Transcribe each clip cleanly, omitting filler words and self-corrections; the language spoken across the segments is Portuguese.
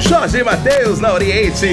Jorge Mateus na Oriente.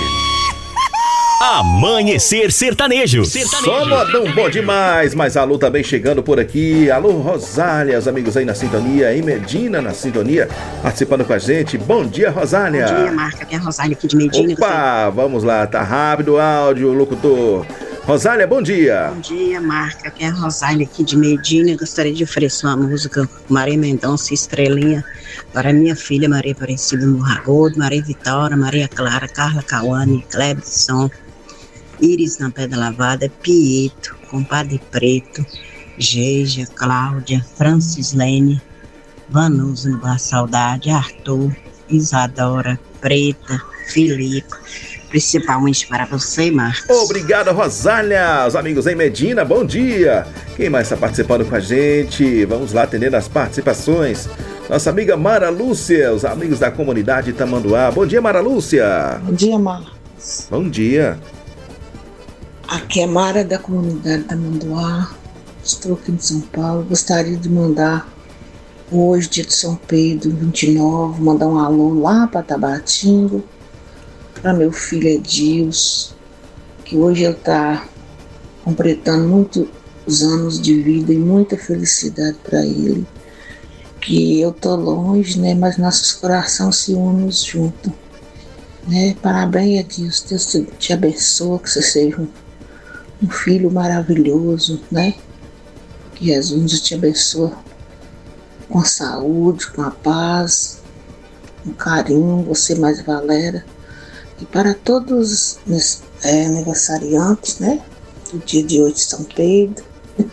Amanhecer Sertanejo. Só modão bom demais, mas alô também chegando por aqui. Alô Rosália, os amigos aí na sintonia, em Medina na sintonia, participando com a gente. Bom dia, Rosália. Bom dia, Marca, aqui é a Rosália aqui de Medina. Opa, vamos lá, tá rápido o áudio, locutor. Rosália, bom dia. Bom dia, Marca, aqui é a Rosália aqui de Medina. Eu gostaria de oferecer uma música Maria Mendonça, Estrelinha, para minha filha Maria Aparecida Morragodo, Maria Vitória, Maria Clara, Carla Cauane, Clebson, Iris na Pedra Lavada, Pieto, Compadre Preto, Geija, Cláudia, Francislene, Vanusa no Bar Saudade, Arthur, Isadora, Preta, Filipe, principalmente para você, Marcos. Obrigado, Rosália. Os amigos em Medina, bom dia. Quem mais está participando com a gente? Vamos lá atendendo as participações. Nossa amiga Mara Lúcia, os amigos da comunidade Tamanduá. Bom dia, Mara Lúcia. Bom dia, Marcos. Bom dia. Aqui é Mara da comunidade Tamanduá. Estou aqui em São Paulo. Gostaria de mandar hoje, dia de São Pedro, 29, mandar um alô lá para Tabatinga, para meu filho Edilson, que hoje ele está completando muitos anos de vida e muita felicidade para ele. Que eu tô longe, né? Mas nossos corações se unem juntos, né? Parabéns, Edilson. Deus te abençoe, que você seja um filho maravilhoso, né? Que Jesus te abençoe com saúde, com a paz, com carinho, você mais Valéria. E para todos os aniversariantes, né? Do dia de hoje, São Pedro.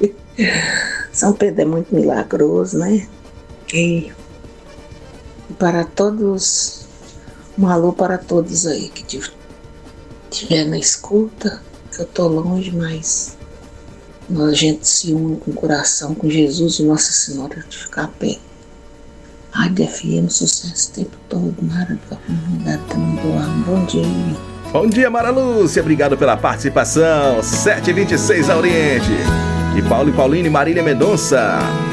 São Pedro é muito milagroso, né? E para todos, um alô para todos aí que estiver na escuta, que eu tô longe, mas a gente se une com o coração, com Jesus e Nossa Senhora de ficar perto. Rádio FM, sucesso o tempo todo, Mara da comunidade Tamanduá. Bom dia. Bom dia, Mara Lúcia, obrigado pela participação. 7h26 a Oriente. De Paulo e Pauline, Marília Mendonça.